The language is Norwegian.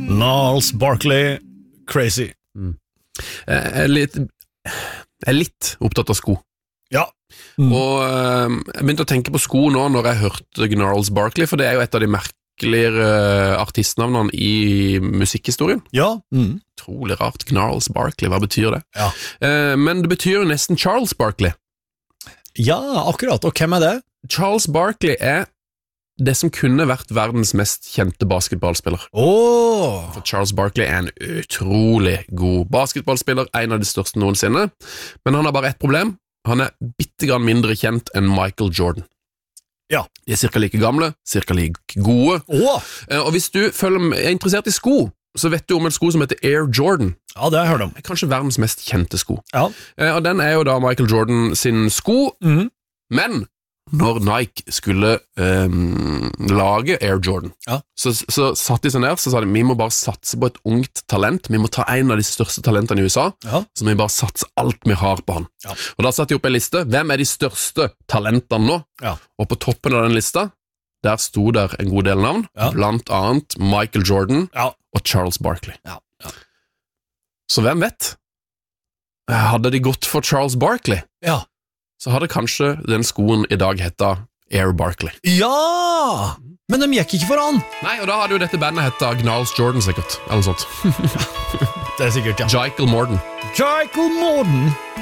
Gnarls Barkley, crazy. Jeg er litt opptatt av sko. Ja. Og jeg begynte å tenke på sko nå når jeg hørte Gnarls Barkley, for det er jo et av de merkeligere artistnavnene i musikkhistorien. Ja. Trolig rart, Gnarls Barkley, hva betyr det? Ja. Men det betyr jo nesten Charles Barkley. Ja, akkurat, og hvem er det? Charles Barkley er det som kunne vært verdens mest kjente basketballspiller. For Charles Barkley er en utrolig god basketballspiller, en av de største noensinne, men han har bare ett problem. Han er bitte grann mindre kjent enn Michael Jordan. Ja. De er cirka like gamle, cirka like gode. Og hvis du er interessert i sko, så vet du om en sko som heter Air Jordan. Ja, det har jeg hørt om. Kanskje verdens mest kjente sko. Ja. Og den er jo da Michael Jordan sin sko, men når Nike skulle lage Air Jordan, så satt de seg ned, så sa de, vi må bare satse på et ungt talent, vi må ta en av de største talentene i USA, så må vi bare satse alt vi har på han. Og da satt de opp en liste, hvem er de største talentene nå? Og på toppen av den lista, der sto der en god del navn, blant annet Michael Jordan og Charles Barkley. Så hvem vet? Hadde de gått for Charles Barkley? Så hadde kanskje den skoen i dag hetta Air Barkley. Ja! Men de gikk ikke for han. Nei, og da hadde jo dette bandet hetta Gnarls Jordan sikkert, eller sånt. Det er sikkert, Jikel Morden. Jikel Morden.